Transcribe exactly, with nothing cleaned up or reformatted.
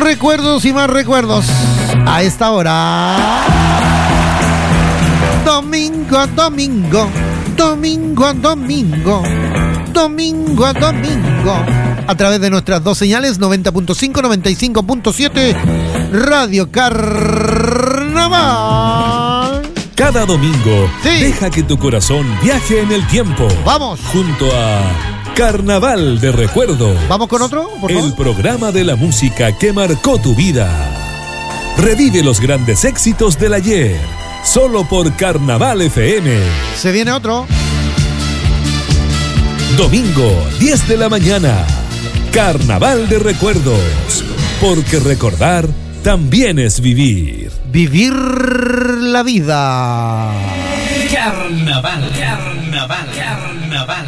Recuerdos y más recuerdos a esta hora. Domingo a domingo, domingo a domingo, domingo a domingo. A través de nuestras dos señales, noventa punto cinco, noventa y cinco punto siete, Radio Carnaval. Cada domingo, sí, deja que tu corazón viaje en el tiempo. Vamos. Junto a Carnaval de Recuerdos. ¿Vamos con otro, por favor? El programa de la música que marcó tu vida. Revive los grandes éxitos del ayer. Solo por Carnaval F M. Se viene otro. Domingo, diez de la mañana. Carnaval de Recuerdos. Porque recordar también es vivir. Vivir la vida. Carnaval, carnaval, carnaval.